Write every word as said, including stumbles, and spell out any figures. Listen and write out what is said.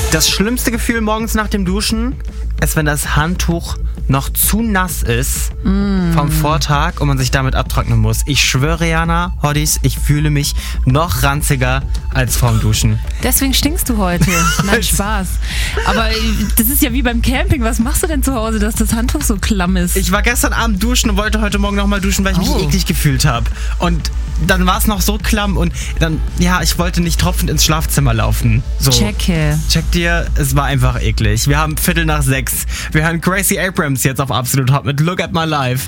Das schlimmste Gefühl morgens nach dem Duschen ist, wenn das Handtuch noch zu nass ist mm. vom Vortag und man sich damit abtrocknen muss. Ich schwöre, Jana, Hoddys, ich fühle mich noch ranziger als vorm Duschen. Deswegen stinkst du heute. Nein, Spaß. Aber das ist ja wie beim Camping. Was machst du denn zu Hause, dass das Handtuch so klamm ist? Ich war gestern Abend duschen und wollte heute Morgen nochmal duschen, weil ich oh. mich eklig gefühlt habe. Und dann war es noch so klamm und dann, ja, ich wollte nicht tropfend ins Schlafzimmer laufen. So. Checke. Check dir, es war einfach eklig. Wir haben Viertel nach sechs. Wir hören Gracie Abrams jetzt auf Absolut Hot mit Look at My Life.